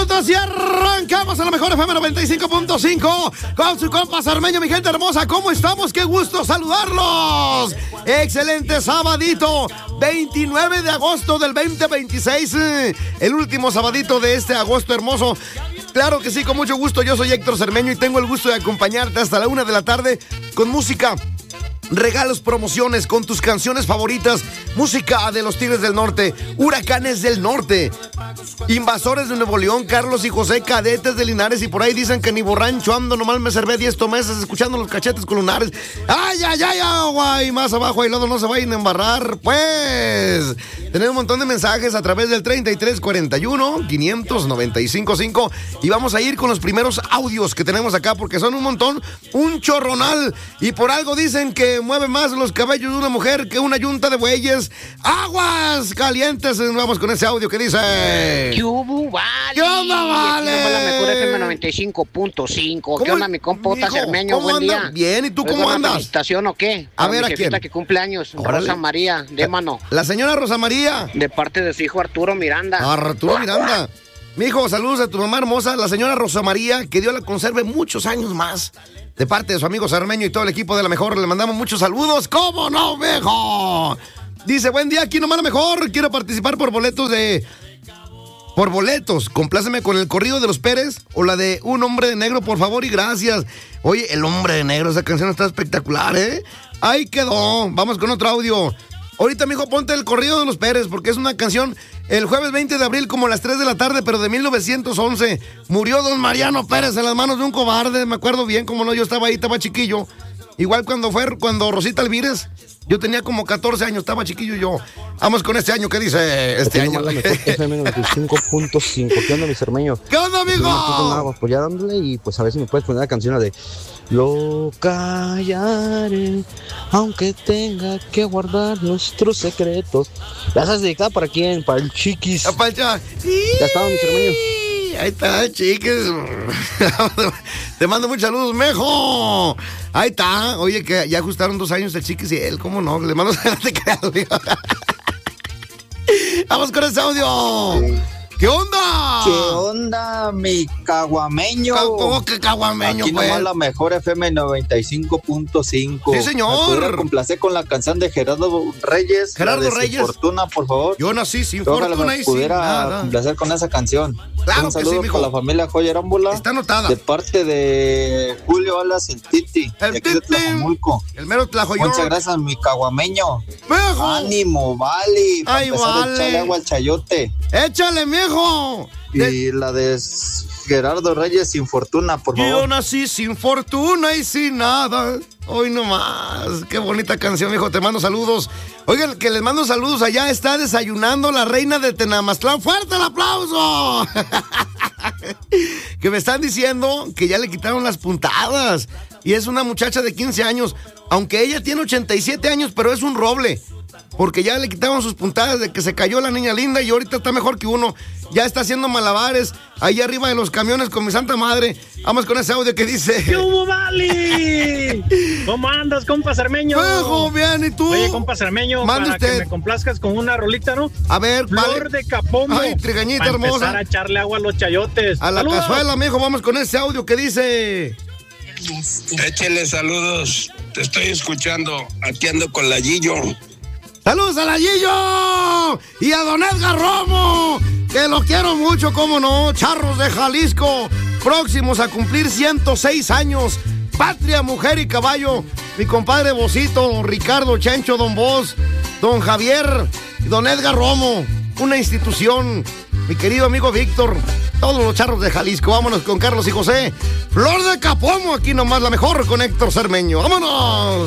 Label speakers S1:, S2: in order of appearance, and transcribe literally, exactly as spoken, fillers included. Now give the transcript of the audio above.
S1: minutos y arrancamos a la mejor F M noventa y cinco punto cinco con su compa Cermeño, mi gente hermosa. ¿Cómo estamos? ¡Qué gusto saludarlos! Excelente sabadito, veintinueve de agosto del veinte veintiséis, el último sabadito de este agosto hermoso. Claro que sí, con mucho gusto. Yo soy Héctor Cermeño y tengo el gusto de acompañarte hasta la una de la tarde con música, regalos, promociones, con tus canciones favoritas, música de los Tigres del Norte, Huracanes del Norte, Invasores de Nuevo León, Carlos y José, Cadetes de Linares, y por ahí dicen que ni borracho ando, nomás me servé diez meses escuchando los cachetes con lunares. ¡Ay, ay, ay, agua! Y más abajo, ahí lodo, no se vayan a embarrar, pues. Tenemos un montón de mensajes a través del treinta y tres cuarenta y uno, quinientos noventa y cinco cinco, y vamos a ir con los primeros audios que tenemos acá, porque son un montón, un chorronal, y por algo dicen que mueve más los cabellos de una mujer que una yunta de bueyes. ¡Aguas calientes! Vamos con ese audio que dice...
S2: ¿Qué hubo, vale?
S1: ¿Qué onda, vale?
S2: Aquí la mejor F M noventa y cinco punto cinco. ¿Qué onda, mi compota Cermeño?
S1: ¿Cómo
S2: Buen
S1: anda?
S2: día.
S1: Bien, ¿y tú cómo andas?
S2: ¿Una felicitación o qué?
S1: A ver,
S2: mi
S1: ¿a quién?
S2: jefita que cumple años,
S1: Órale.
S2: Rosa María, de mano.
S1: La señora Rosa María.
S2: De parte de su hijo Arturo Miranda.
S1: Arturo Miranda. Mijo, saludos a tu mamá hermosa, la señora Rosa María, que Dios la conserve muchos años más. De parte de su amigo Cermeño y todo el equipo de La Mejor, le mandamos muchos saludos. ¿Cómo no, viejo? Dice, buen día, aquí nomás La Mejor. Quiero participar por boletos de... Por boletos. Compláceme con el corrido de los Pérez o la de Un Hombre de Negro, por favor, y gracias. Oye, El Hombre de Negro, esa canción está espectacular, ¿eh? Ahí quedó. Vamos con otro audio. Ahorita, mijo, ponte el corrido de los Pérez, porque es una canción el jueves veinte de abril, como a las tres de la tarde, pero de mil novecientos once. Murió don Mariano Pérez en las manos de un cobarde, me acuerdo bien, como no, yo estaba ahí, estaba chiquillo. Igual cuando fue, cuando Rosita Alvírez, yo tenía como catorce años, estaba chiquillo yo. Vamos con este año, ¿qué dice este
S3: Aquí
S1: año?
S3: La mejor F M noventa y cinco punto cinco. ¿Qué onda, mi Cermeño?
S1: ¿Qué onda, amigo?
S3: Pues, pues ya dándole, y pues a ver si me puedes poner la canción de Lo callaré, aunque tenga que guardar nuestros secretos. ¿La has dedicado para quién? Para el Chiquis.
S1: Para el cha-
S3: Ya estaba, mi Cermeño.
S1: Ahí está, chiques. Te mando muchos saludos, mejo. Ahí está. Oye, que ya ajustaron dos años el Chiquis y él, ¿cómo no? Le mando te creas, amigo. Vamos con ese audio. ¿Qué onda?
S4: ¿Qué onda, mi caguameño?
S1: ¿Cómo que caguameño,
S4: Aquí
S1: pues?
S4: nomás la mejor F M noventa y cinco punto cinco.
S1: Sí, señor.
S4: ¿Me complacer con la canción de Gerardo Reyes?
S1: Gerardo
S4: la de
S1: Reyes.
S4: Sin Fortuna, por favor.
S1: Yo nací sin
S4: Ojalá
S1: fortuna
S4: me
S1: y sin
S4: pudiera
S1: nada.
S4: complacer con esa canción.
S1: Claro
S4: Un
S1: que
S4: saludo
S1: sí, mijo.
S4: para la familia Joya Arámbula.
S1: Está anotada.
S4: De parte de Julio Alas, el Titi.
S1: El
S4: de aquí de
S1: Titi.
S4: Tlajomulco.
S1: El mero Tlajoyón.
S4: Muchas gracias, mi caguameño.
S1: ¡Viejo!
S4: Ánimo, vale. Para
S1: Ay,
S4: empezar a
S1: vale.
S4: echarle agua al chayote.
S1: ¡Échale, viejo! De-
S4: Y la de Gerardo Reyes, Sin Fortuna, por
S1: Yo
S4: favor.
S1: nací sin fortuna y sin nada. Hoy nomás. Qué bonita canción, viejo. Te mando saludos. Oigan, que les mando saludos. Allá está desayunando la reina de Tenamaztlán. ¡Fuerte el aplauso! Que me están diciendo que ya le quitaron las puntadas. Y es una muchacha de quince años. Aunque ella tiene ochenta y siete años, pero es un roble. Porque ya le quitaron sus puntadas de que se cayó la niña linda y ahorita está mejor que uno. Ya está haciendo malabares ahí arriba de los camiones con mi santa madre. Vamos con ese audio que dice...
S5: ¿Qué hubo, vale? ¿Cómo andas, compa Cermeño?
S1: Viejo, bien, ¿y tú?
S5: Oye, compa Cermeño,
S1: Mande
S5: para
S1: usted.
S5: que me complazcas con una rolita, ¿no?
S1: A ver,
S5: Flor
S1: vale.
S5: de Capomo.
S1: Ay, trigañita
S5: para
S1: hermosa.
S5: empezar a echarle agua a los chayotes.
S1: A la
S5: ¡Saludos!
S1: cazuela, mijo, vamos con ese audio que dice...
S6: Échele saludos, te estoy escuchando, aquí ando con la Gillo.
S1: ¡Saludos a la Gillo! Y a don Edgar Romo, que lo quiero mucho, cómo no. Charros de Jalisco, próximos a cumplir ciento seis años. Patria, mujer y caballo. Mi compadre Bocito, Ricardo Chencho, don Vos, don Javier y don Edgar Romo. Una institución. Mi querido amigo Víctor, todos los charros de Jalisco. Vámonos con Carlos y José. Flor de Capomo, aquí nomás la mejor con Héctor Cermeño. ¡Vámonos!